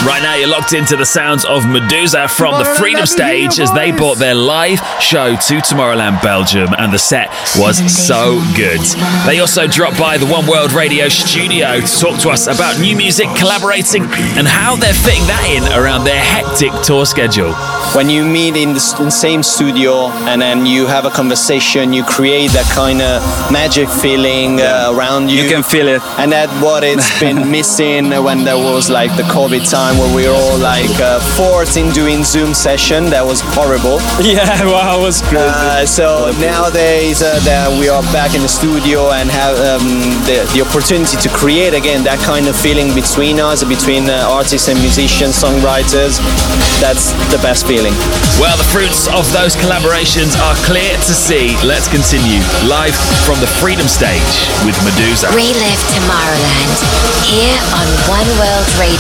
Right now, you're locked into the sounds of Medusa from the Freedom Stage as they brought their live show to Tomorrowland, Belgium, and the set was so good. They also dropped by the One World Radio studio to talk to us about new music, collaborating, and how they're fitting that in around their hectic tour schedule. When you meet in the same studio and then you have a conversation, you create that kind of magic feeling around you. You can feel it. And that's what it's been missing when there was like the COVID time where we were all like forced in doing Zoom session. That was horrible. Yeah, wow, it was crazy. So nowadays that we are back in the studio and have the opportunity to create again that kind of feeling between us, between artists and musicians, songwriters, that's the best feeling. Well, the fruits of those collaborations are clear to see. Let's continue live from the Freedom Stage with Medusa. Relive Tomorrowland here on One World Radio.